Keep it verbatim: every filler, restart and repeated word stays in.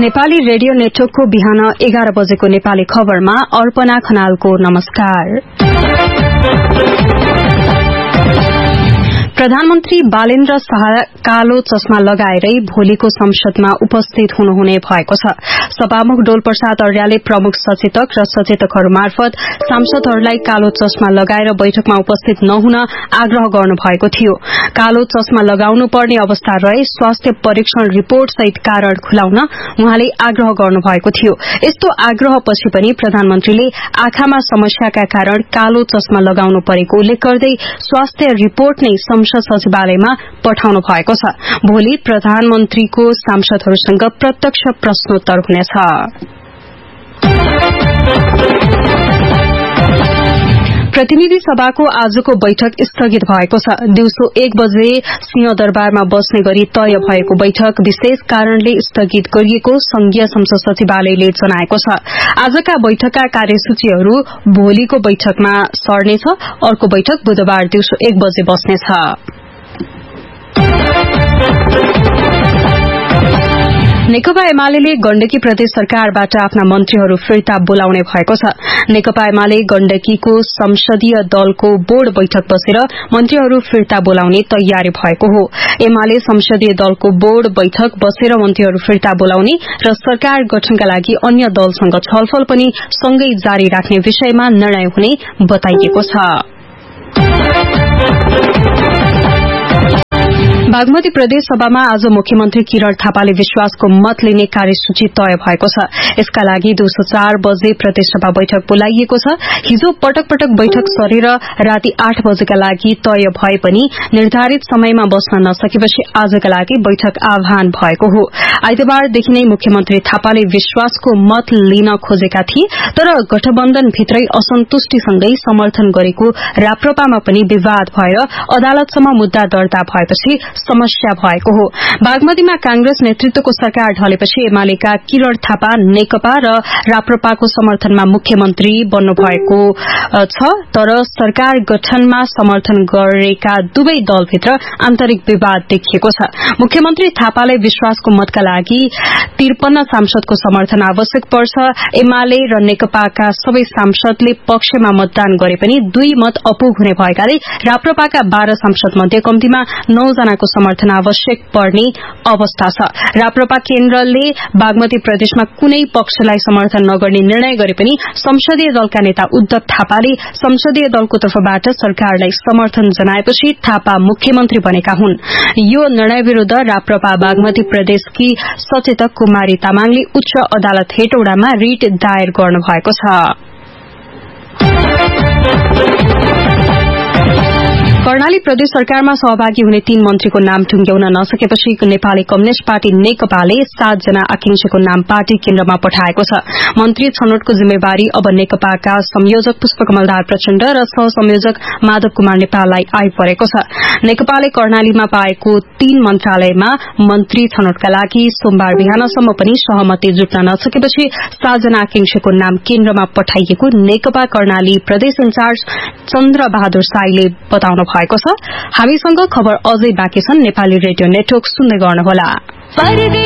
Nepali radio नेटवर्कको बिहान एघार बजेको नेपाली खबरमा अर्पणा खनालको नमस्कार। प्रधानमन्त्री बालेन्द्र शाह कालो चश्मा लगाएरै भोलिको संसदमा उपस्थित हुनुहुने भएको छ। सभामुख डोलप्रसाद अर्यालले प्रमुख सचेतक र सचेतकहरू मार्फत सांसदहरूलाई कालो चश्मा लगाएर बैठकमा उपस्थित नहुन आग्रह गर्नु भएको थियो। कालो चश्मा लगाउनु पर्ने अवस्था रहे स्वास्थ्य परीक्षण रिपोर्ट सहित कारण खुलाउन उहाँले आग्रह गर्नु भएको थियो। यस्तो आग्रहपछि पनि प्रधानमन्त्रीले आँखामा समस्याका कारण कालो चश्मा लगाउनु परेको उल्लेख गर्दै स्वास्थ्य रिपोर्ट नै संसद सचिवालयमा पठाउनु भएको छ। भोलि प्रधानमन्त्रीको सांसदहरूसँग प्रत्यक्ष प्रश्नोत्तर हुनेछ। प्रतिनिधि सभाको आजको बैठक स्थगित भएको छ। दिउँसो एक बजे सिंहदरबारमा बस्ने गरी तय भएको बैठक विशेष कारणले स्थगित गरिएको संघीय संसद सचिवालयले जनाएको छ। आजका बैठकका कार्यसूचीहरू भोलिको बैठकमा सर्नेछ। अर्को बैठक बुधबार दिउँसो एक बजे बस्नेछ। नेकपा एमाले गण्डकी प्रदेश सरकारबाट आफ्ना मन्त्रीहरू फिर्ता बोलाउने भएको छ। नेकपा एमाले गण्डकीको संसदीय दलको बोर्ड बैठक बसेर मन्त्रीहरू फिर्ता बोलाउने तयारी भएको हो। एमाले संसदीय दलको बोर्ड बैठक बसेर मन्त्रीहरू फिर्ता बोलाउने र सरकार गठनका लागि अन्य दलसँग छलफल पनि सँगै जारी राख्ने विषयमा निर्णय हुने बताइएको छ। बागमती प्रदेश सभामा आज मुख्यमन्त्री किरण थापाले विश्वासको मत लिने कार्यसूची तय भएको छ। यसका लागि दिउँसो चार बजे प्रदेशसभा बैठक बोलाइएको छ। हिजो पटक पटक बैठक सरेर राति आठ बजेका लागि तय भए पनि निर्धारित समयमा बस्न नसकेपछि आजका लागि बैठक आह्वान भएको हो। आइतबारदेखि नै मुख्यमन्त्री थापाले विश्वासको मत लिन खोजेका थिए, तर गठबन्धनभित्रै असन्तुष्टिसँगै समर्थन गरेको राप्रपामा पनि विवाद भएर अदालतसम्म मुद्दा दर्ता भएपछि समस्या भएको हो। बागमतीमा कांग्रेस नेतृत्वको सरकार ढलेपछि एमालेका किरण थापा नेकपा र राप्रपाको समर्थनमा मुख्यमन्त्री बन्नु भएको छ, तर सरकार गठनमा समर्थन गरेका दुवै दलभित्र आन्तरिक विवाद देखिएको छ। मुख्यमन्त्री थापाले विश्वासको मतका लागि त्रिपन्न सांसदको समर्थन आवश्यक पर्छ। एमाले र नेकपाका सबै सांसदले पक्षमा मतदान गरे पनि दुई मत अपुग हुने भएकाले राप्रपाका बाह्र सांसद मध्ये कम्तीमा नौ जनाको समर्थन आवश्यक पर्ने अवस्था छ। राप्रपा केन्द्रले बागमती प्रदेशमा कुनै पक्षलाई समर्थन नगर्ने निर्णय गरे पनि संसदीय दलका नेता उद्धव थापाले संसदीय दलको तर्फबाट सरकारलाई समर्थन जनाएपछि थापा मुख्यमन्त्री बनेका हुन्। यो निर्णय विरूद्ध राप्रपा बागमती प्रदेशकी सचेतक कुमारी तामाङले उच्च अदालत हेटौडामा रिट दायर गर्नु भएको छ। कर्णाली प्रदेश सरकारमा सहभागी हुने तीन मन्त्रीको नाम टुंग्याउन नसकेपछि नेपाली कम्युनिष्ट पार्टी नेकपाले सातजना आकांक्षीको नाम पार्टी केन्द्रमा पठाएको छ। मन्त्री छनौटको जिम्मेवारी अब नेकपाका संयोजक पुष्पकमलदार प्रचण्ड र सहसंयोजक माधव कुमार नेपाललाई आइपरेको छ। नेकपाले कर्णालीमा पाएको तीन मन्त्रालयमा मन्त्री छनौटका लागि सोमबार बिहानसम्म पनि सहमति जुट्न नसकेपछि सातजना आकांक्षीको नाम केन्द्रमा पठाइएको नेकपा कर्णाली प्रदेश इन्चार्ज चन्द्र बहादुर साईले बताउनु भएको छ। हामीसँग खबर अझै बाँकी छन्। नेपाली रेडियो नेटवर्क सुन्दै गर्नुहोला।